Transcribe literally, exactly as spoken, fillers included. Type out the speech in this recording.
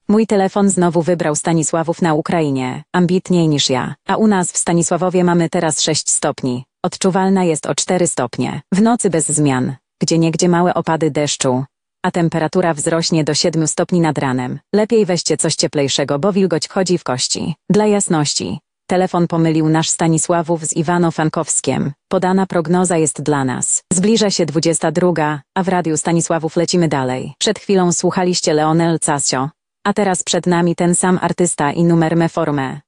Mój telefon znowu wybrał Stanisławów na Ukrainie, ambitniej niż ja, a u nas w Stanisławowie mamy teraz sześć stopni. Odczuwalna jest o cztery stopnie. W nocy bez zmian, gdzieniegdzie małe opady deszczu, a temperatura wzrośnie do siedmiu stopni nad ranem. Lepiej weźcie coś cieplejszego, bo wilgoć wchodzi w kości. Dla jasności, telefon pomylił nasz Stanisławów z Iwano-Frankowskiem. Podana prognoza jest dla nas. Zbliża się dwudziesta druga, a w radiu Stanisławów lecimy dalej. Przed chwilą słuchaliście Leonel Casio, a teraz przed nami ten sam artysta i numer me formę.